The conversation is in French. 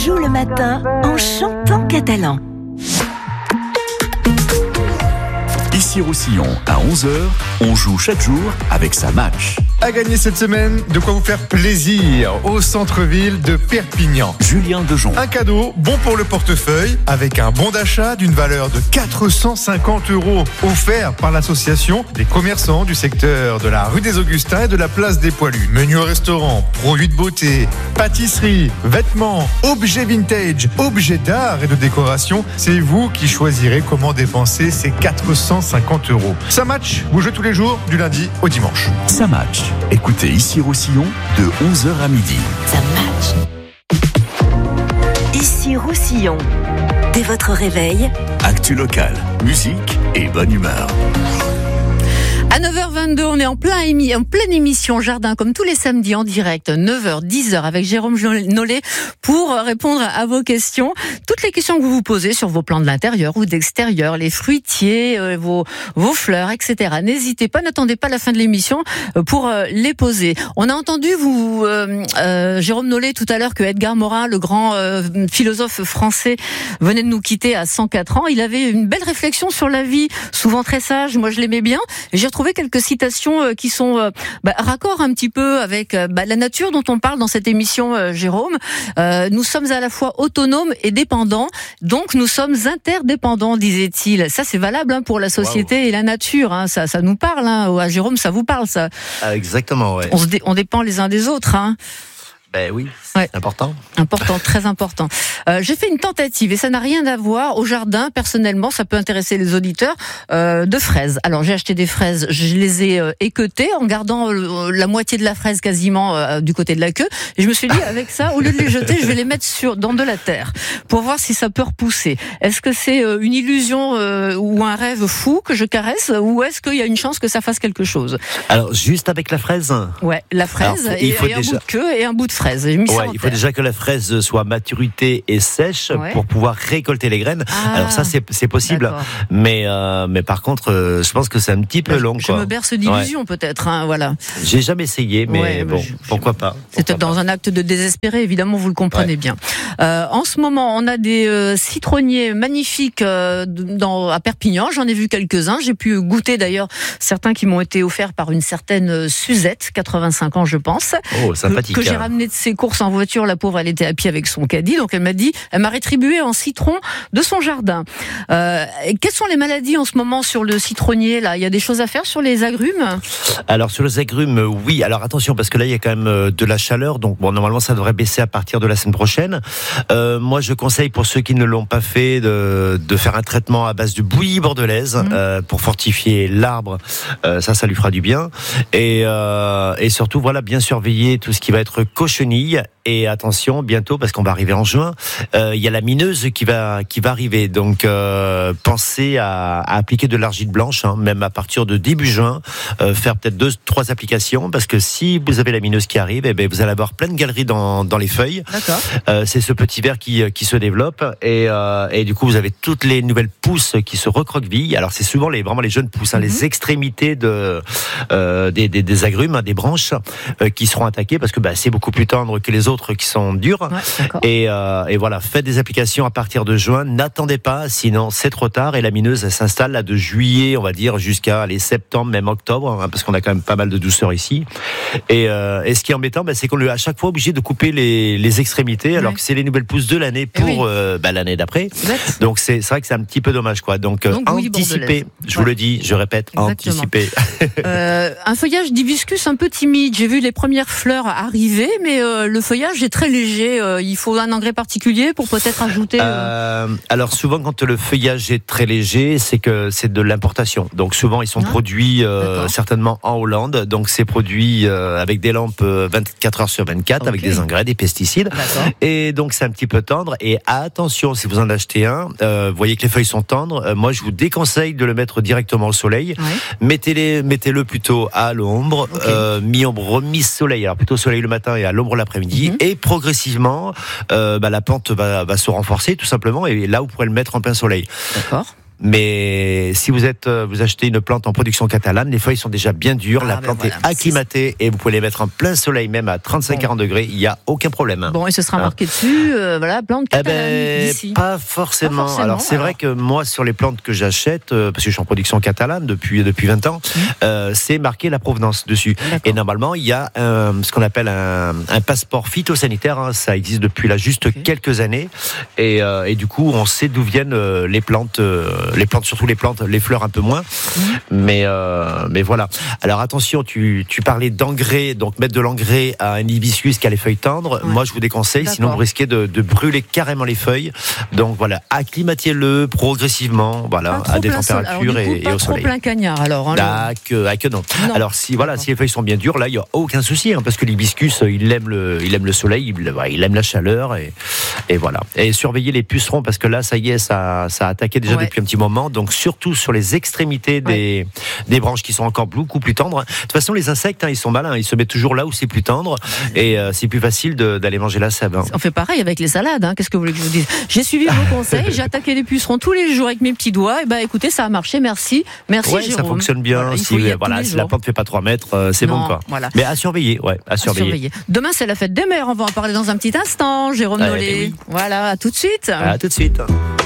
Joue le matin en chantant catalan. Ici Roussillon, à 11h, on joue chaque jour avec sa match. À gagner cette semaine, de quoi vous faire plaisir au centre-ville de Perpignan. Julien Dejon. Un cadeau bon pour le portefeuille avec un bon d'achat d'une valeur de 450 € offert par l'association des commerçants du secteur de la rue des Augustins et de la place des Poilus. Menu au restaurant, produits de beauté, pâtisserie, vêtements, objets vintage, objets d'art et de décoration. C'est vous qui choisirez comment dépenser ces 450 €. Ça match, vous jouez tous les jours du lundi au dimanche. Ça match. Écoutez Ici Roussillon de 11h à midi. Ça match. Ici Roussillon. Dès votre réveil, Actu locale, musique et bonne humeur. À 9h22, on est en pleine émission Jardin, comme tous les samedis en direct, 9h, 10h, avec Jérôme Nollet, pour répondre à vos questions. Toutes les questions que vous vous posez sur vos plants de l'intérieur ou d'extérieur, les fruitiers, vos fleurs, etc. N'hésitez pas, n'attendez pas la fin de l'émission pour les poser. On a entendu, Jérôme Nollet, tout à l'heure, que Edgar Morin, le grand philosophe français, venait de nous quitter à 104 ans. Il avait une belle réflexion sur la vie, souvent très sage. Moi, je l'aimais bien. J'ai retrouvé quelques citations qui sont raccord un petit peu avec la nature dont on parle dans cette émission, Jérôme. Nous sommes à la fois autonomes et dépendants, donc nous sommes interdépendants, disait-il. Ça, c'est valable pour la société et la nature. Ça nous parle. À Jérôme, ça vous parle, ça. Exactement, ouais. On dépend les uns des autres. Ben oui, ouais. C'est important. Important, très important. J'ai fait une tentative et ça n'a rien à voir au jardin. Personnellement, ça peut intéresser les auditeurs, de fraises. Alors j'ai acheté des fraises, je les ai équeutées en gardant la moitié de la fraise quasiment du côté de la queue. Et je me suis dit, avec ça, au lieu de les jeter, je vais les mettre dans de la terre pour voir si ça peut repousser. Est-ce que c'est une illusion ou un rêve fou que je caresse, ou est-ce qu'il y a une chance que ça fasse quelque chose? Alors juste avec la fraise. Ouais, la fraise. Alors, et un bout de queue et un bout de fraise. Il faut déjà que la fraise soit à maturité et sèche pour pouvoir récolter les graines. Alors ça, c'est possible. Mais par contre, je pense que c'est un petit peu long. Je me berce d'illusions peut-être. Voilà. J'ai jamais essayé, mais pourquoi pas. C'était dans un acte de désespéré, évidemment, vous le comprenez bien. En ce moment, on a des citronniers magnifiques à Perpignan. J'en ai vu quelques-uns. J'ai pu goûter d'ailleurs certains qui m'ont été offerts par une certaine Suzette, 85 ans, je pense. Oh, sympathique. Que j'ai ramené de ses courses en voiture. La pauvre, elle était à pied avec son caddie, donc elle m'a rétribué en citron de son jardin. Quelles sont les maladies en ce moment sur le citronnier là? Il y a des choses à faire sur les agrumes? Alors sur les agrumes, oui. Alors attention, parce que là il y a quand même de la chaleur, donc normalement ça devrait baisser à partir de la semaine prochaine. Moi je conseille pour ceux qui ne l'ont pas fait de faire un traitement à base de bouillie bordelaise pour fortifier l'arbre. Ça lui fera du bien. Et surtout bien surveiller tout ce qui va être cochenille. Et attention, bientôt, parce qu'on va arriver en juin, il y a la mineuse qui va arriver. Donc, pensez à appliquer de l'argile blanche, même à partir de début juin, faire peut-être 2-3 applications, parce que si vous avez la mineuse qui arrive, vous allez avoir plein de galeries dans les feuilles. D'accord. C'est ce petit ver qui se développe, et du coup, vous avez toutes les nouvelles pousses qui se recroquevillent. Alors, c'est souvent les jeunes pousses, les extrémités des agrumes, des branches, qui seront attaquées, parce que c'est beaucoup plus tendre que les autres qui sont durs. Et voilà, faites des applications à partir de juin. N'attendez pas, sinon c'est trop tard. Et la mineuse, elle s'installe là de juillet, on va dire, jusqu'à septembre, même octobre, parce qu'on a quand même pas mal de douceur ici. Et ce qui est embêtant, c'est qu'on est à chaque fois obligé de couper les extrémités, alors que c'est les nouvelles pousses de l'année pour l'année d'après. Donc c'est vrai que c'est un petit peu dommage, quoi. Donc anticiper. Je vous le dis, je répète, anticiper. Un feuillage d'hibiscus un peu timide. J'ai vu les premières fleurs arriver, mais le feuillage est très léger. Il faut un engrais particulier pour peut-être ajouter. Alors souvent, quand le feuillage est très léger, c'est que c'est de l'importation. Donc souvent, ils sont produits certainement en Hollande. Donc c'est produit avec des lampes 24 heures sur 24, avec des engrais, des pesticides. Et donc c'est un petit peu tendre. Et attention, si vous en achetez un, voyez que les feuilles sont tendres. Moi, je vous déconseille de le mettre directement au soleil. Mettez-le plutôt à l'ombre, mi-ombre, mi-soleil. Alors plutôt soleil le matin et à l'ombre l'après-midi. Et progressivement, la pente va se renforcer tout simplement. Et là, vous pourrez le mettre en plein soleil. D'accord. Mais si vous achetez une plante en production catalane, les feuilles sont déjà bien dures, la plante est acclimatée et vous pouvez les mettre en plein soleil, même à 35-40 degrés, il n'y a aucun problème. Bon, et ce sera marqué dessus, plante catalane d'ici. Pas forcément. Alors c'est vrai que moi, sur les plantes que j'achète, parce que je suis en production catalane depuis 20 ans, c'est marqué la provenance dessus. D'accord. Et normalement, il y a ce qu'on appelle un passeport phytosanitaire, hein, ça existe depuis là juste quelques années, et du coup, on sait d'où viennent les plantes, surtout les plantes, les fleurs un peu moins, mais voilà. Alors attention, tu parlais d'engrais, donc mettre de l'engrais à un hibiscus qui a les feuilles tendres, moi je vous déconseille, sinon vous risquez de brûler carrément les feuilles. Donc voilà, acclimatez-le progressivement, voilà, à des températures et au soleil. Pas trop plein cagnard alors. Hein, que non. Alors si les feuilles sont bien dures, là il y a aucun souci, hein, parce que l'hibiscus il aime le soleil, il aime la chaleur et voilà. Et surveillez les pucerons parce que là ça y est, ça a attaqué déjà depuis un petit moment. Donc surtout sur les extrémités des branches qui sont encore beaucoup plus tendres. De toute façon les insectes, hein, ils sont malins, ils se mettent toujours là où c'est plus tendre et c'est plus facile d'aller manger la sève. Hein. On fait pareil avec les salades. Hein. Qu'est-ce que vous voulez que je vous dise ? J'ai suivi vos conseils, j'ai attaqué les pucerons tous les jours avec mes petits doigts. Et écoutez, ça a marché. Merci Jérôme. Ça fonctionne bien. Si la plante fait pas 3 mètres, c'est bon quoi. Voilà. Mais à surveiller, à surveiller. Demain c'est la fête des mères. On va en parler dans un petit instant. Jérôme Nollet. Voilà, à tout de suite. À tout de suite.